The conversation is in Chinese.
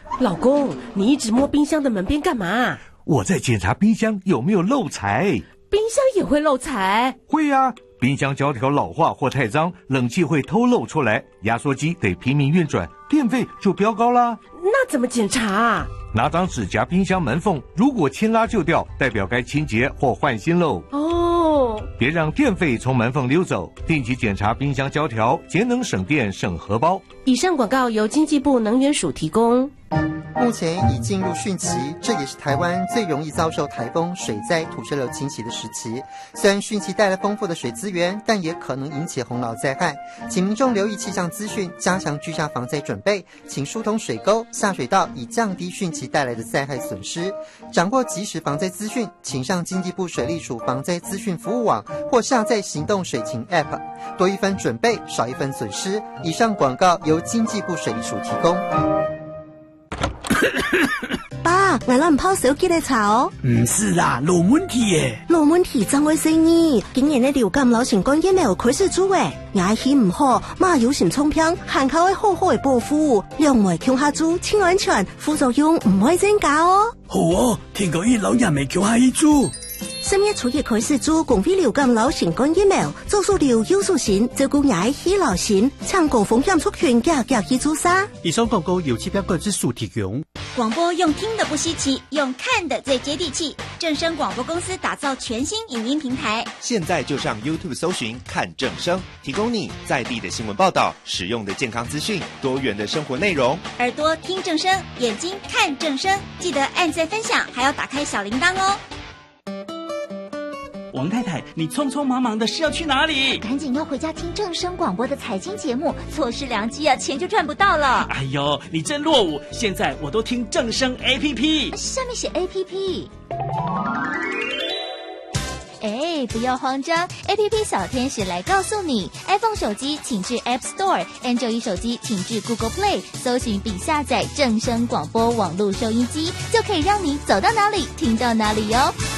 老公，你一直摸冰箱的门边干嘛？ 我在检查冰箱有没有漏财。 冰箱也会漏财？ 会啊，冰箱胶条老化或太脏，冷气会偷漏出来，压缩机得拼命运转，电费就飙高啦。 那怎么检查啊？ 拿张纸夹冰箱门缝，如果牵拉就掉，代表该清洁或换新喽。 哦， 别让电费从门缝溜走，定期检查冰箱胶条，节能省电省荷包。 以上广告由经济部能源署提供。 目前已进入汛期，这也是台湾最容易遭受台风、水灾、土石流侵袭的时期。虽然汛期带来丰富的水资源，但也可能引起洪涝灾害，请民众留意气象资讯，加强居家防灾准备，请疏通水沟、下水道，以降低汛期带来的灾害损失。掌握即时防灾资讯，请上经济部水利署防灾资讯服务网或下载行动水情 App， 多一分准备，少一分损失。以上广告由经济部水利署提供。 爸，我们泡手机来查哦。 唔是啦，老问题耶。 老问题怎会生意？今年的流感流行感染没有开始做诶，牙齿唔好，马有心冲偏，含口的好好的保护，两位强下做，清安全，副作用唔会增加哦。 好哦，听讲伊老人未强下一做。 3月初一开始做公费流感流行感染苗，做数流优素型，照顾牙齿流行，抢高风险族群加去做啥？ 以上广告由期标管制署提供。 广播用听的不稀奇，用看的最接地气。正声广播公司打造全新影音平台， 现在就上 YouTube 搜寻看正声，提供你在地的新闻报道、实用的健康资讯、多元的生活内容。 耳朵听正声，眼睛看正声，记得按赞分享，还要打开小铃铛哦。 王太太，你匆匆忙忙的是要去哪里？ 赶紧要回家听正声广播的财经节目，错失良机啊，钱就赚不到了。 哎呦，你真落伍！现在我都听正声 APP， 上面写 APP。哎，不要慌张 ，APP 小天使来告诉你 ，iPhone 手机请至 App Store，Android 手机请至 Google Play， 搜寻并下载正声广播网络收音机，就可以让你走到哪里听到哪里哟。